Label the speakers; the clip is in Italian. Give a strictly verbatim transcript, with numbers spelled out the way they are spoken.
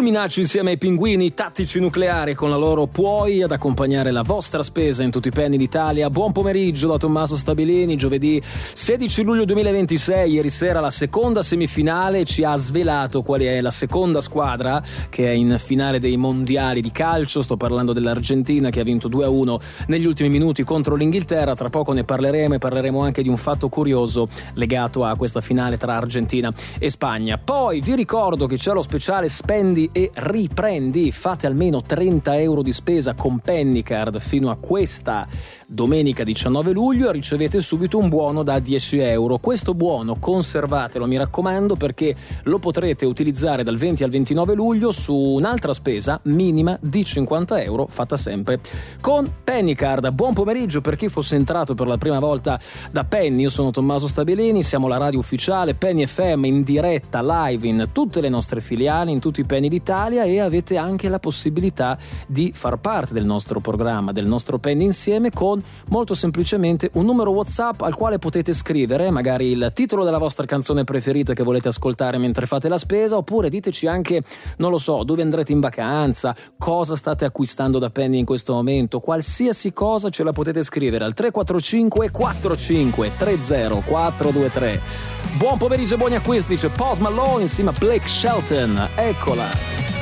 Speaker 1: Minacci insieme ai pinguini tattici nucleari con la loro Puoi ad accompagnare la vostra spesa in tutti i penny d'Italia. Buon pomeriggio da Tommaso Stabilini. Giovedì sedici luglio duemilaventisei, ieri sera la seconda semifinale ci ha svelato qual è la seconda squadra che è in finale dei mondiali di calcio. Sto parlando dell'Argentina che ha vinto due a uno negli ultimi minuti contro l'Inghilterra. Tra poco ne parleremo e parleremo anche di un fatto curioso legato a questa finale tra Argentina e Spagna. Poi vi ricordo che c'è lo speciale Spendi e riprendi. Fate almeno trenta euro di spesa con Pennycard fino a questa domenica diciannove luglio e ricevete subito un buono da dieci euro. Questo buono conservatelo, mi raccomando, perché lo potrete utilizzare dal venti al ventinove luglio su un'altra spesa minima di cinquanta euro fatta sempre con Pennycard. Buon pomeriggio per chi fosse entrato per la prima volta da Penny. Io sono Tommaso Stabilini, siamo la radio ufficiale Penny F M in diretta live in tutte le nostre filiali, in tutti i Penny d'Italia, e avete anche la possibilità di far parte del nostro programma, del nostro Penny insieme, con molto semplicemente un numero WhatsApp al quale potete scrivere magari il titolo della vostra canzone preferita che volete ascoltare mentre fate la spesa, oppure diteci anche, non lo so, dove andrete in vacanza, cosa state acquistando da Penny in questo momento, qualsiasi cosa ce la potete scrivere al tre quattro cinque quattro cinque tre zero quattro due tre. Buon pomeriggio e buoni acquisti, c'è Post Malone insieme a Blake Shelton, eccola.